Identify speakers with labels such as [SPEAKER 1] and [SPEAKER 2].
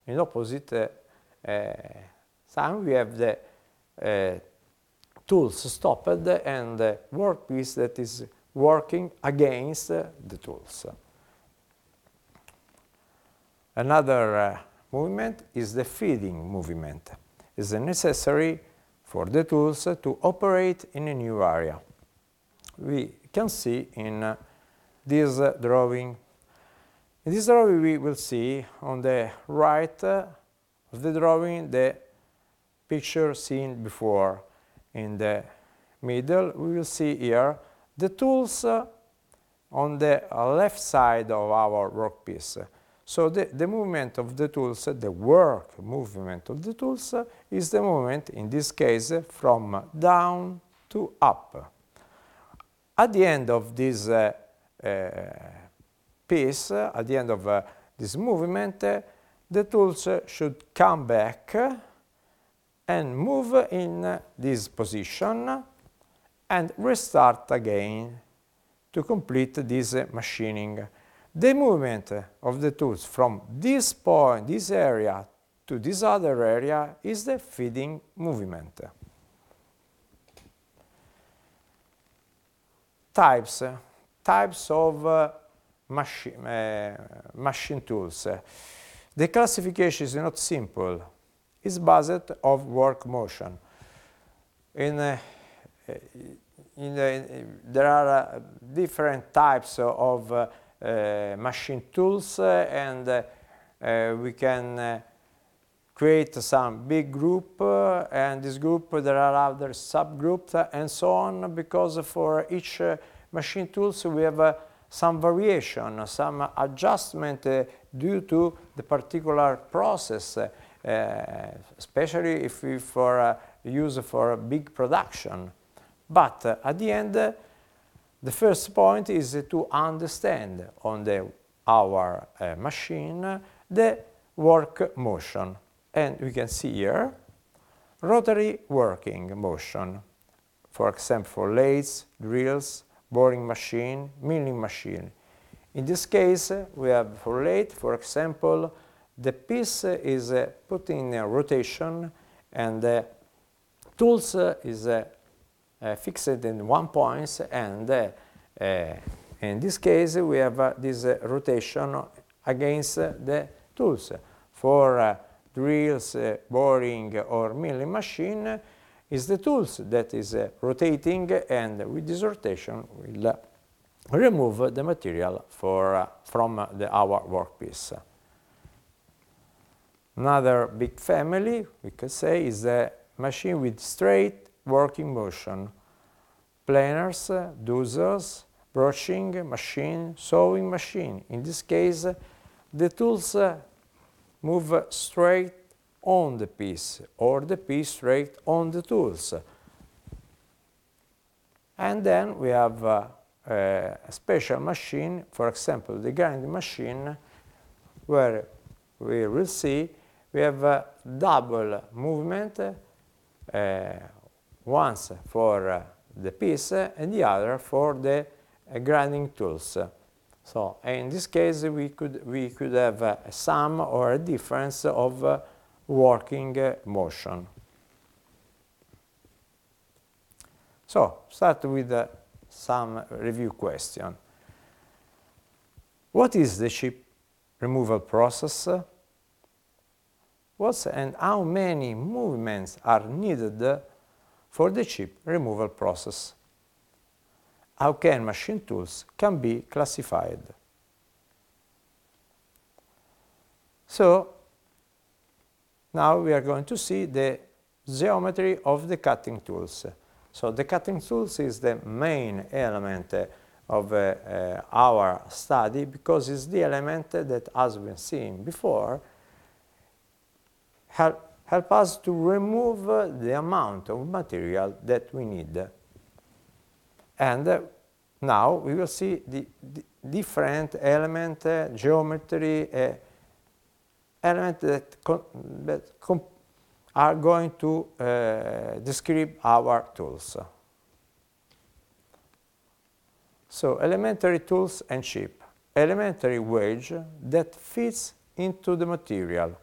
[SPEAKER 1] in opposite sign we have the tools stopped and the workpiece that is working against the tools. Another movement is the feeding movement. It is necessary for the tools to operate in a new area. We can see in this drawing. In this drawing we will see on the right of the drawing the picture seen before. In the middle we will see here the tools on the left side of our workpiece. So the movement of the tools, the work movement of the tools is the movement, in this case, from down to up. At the end of this piece, at the end of this movement, the tools should come back and move in this position and restart again to complete this machining. The movement of the tools from this point, this area, to this other area is the feeding movement. Types of machine tools. The classification is not simple. It's based on work motion. There are different types of machine tools and we can create some big group and this group there are other subgroups and so on, because for each machine tools we have some variation, some adjustment due to the particular process, especially if we use for big production. But at the end, the first point is to understand on our machine the work motion. And we can see here rotary working motion. For example, for lathes, drills, boring machine, milling machine. In this case, we have for lathe, for example, the piece is put in rotation and the tools is fixed in one point, and in this case we have this rotation against the tools. For drills, boring or milling machine is the tools that is rotating, and with this rotation will remove the material from our workpiece. Another big family, we could say, is the machine with straight working motion. Planers, dozers, broaching machine, sewing machine. In this case, the tools move straight on the piece or the piece straight on the tools. And then we have a special machine, for example, the grinding machine, where we will see we have a double movement, once for the piece and the other for the grinding tools. So in this case we could have a sum or a difference of working motion. So start with some review question. What is the chip removal process? What and how many movements are needed for the chip removal process? How can machine tools can be classified? So now we are going to see the geometry of the cutting tools. So the cutting tools is the main element of our study, because it's the element that, as we've seen before, help us to remove the amount of material that we need. And now we will see the different element, geometry, elements that are going to describe our tools. So elementary tools and chip. Elementary wedge that fits into the material.